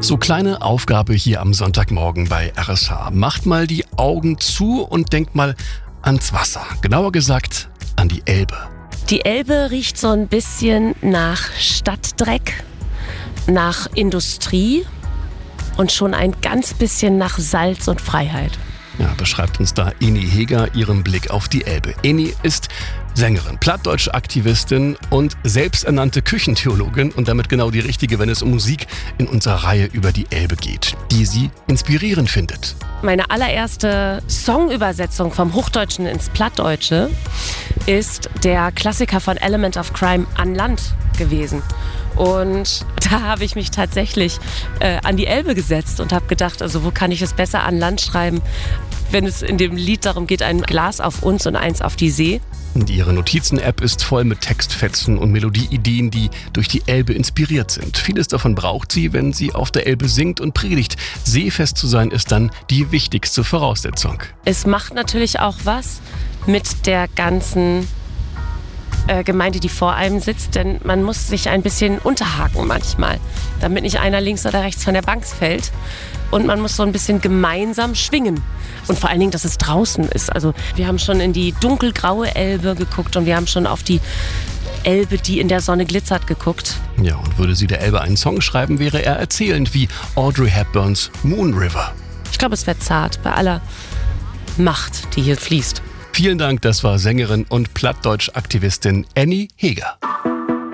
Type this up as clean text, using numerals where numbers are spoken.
So, kleine Aufgabe hier am Sonntagmorgen bei RSH. Macht mal die Augen zu und denkt mal ans Wasser. Genauer gesagt an die Elbe. Die Elbe riecht so ein bisschen nach Stadtdreck, nach Industrie und schon ein ganz bisschen nach Salz und Freiheit. Ja, beschreibt uns da Eni Heger ihren Blick auf die Elbe. Eni ist Sängerin, plattdeutsche Aktivistin und selbsternannte Küchentheologin und damit genau die richtige, wenn es um Musik in unserer Reihe über die Elbe geht, die sie inspirierend findet. Meine allererste Songübersetzung vom Hochdeutschen ins Plattdeutsche ist der Klassiker von Element of Crime An Land gewesen. Und da habe ich mich tatsächlich an die Elbe gesetzt und habe gedacht, also wo kann ich es besser an Land schreiben, wenn es in dem Lied darum geht, ein Glas auf uns und eins auf die See. Und ihre Notizen-App ist voll mit Textfetzen und Melodieideen, die durch die Elbe inspiriert sind. Vieles davon braucht sie, wenn sie auf der Elbe singt und predigt. Seefest zu sein ist dann die wichtigste Voraussetzung. Es macht natürlich auch was mit der ganzen Gemeinde, die vor einem sitzt, denn man muss sich ein bisschen unterhaken manchmal, damit nicht einer links oder rechts von der Bank fällt. Und man muss so ein bisschen gemeinsam schwingen. Und vor allen Dingen, dass es draußen ist. Also wir haben schon in die dunkelgraue Elbe geguckt und wir haben schon auf die Elbe, die in der Sonne glitzert, geguckt. Ja, und würde sie der Elbe einen Song schreiben, wäre er erzählend wie Audrey Hepburns Moon River. Ich glaube, es wäre zart bei aller Macht, die hier fließt. Vielen Dank, das war Sängerin und Plattdeutsch-Aktivistin Eni Heger.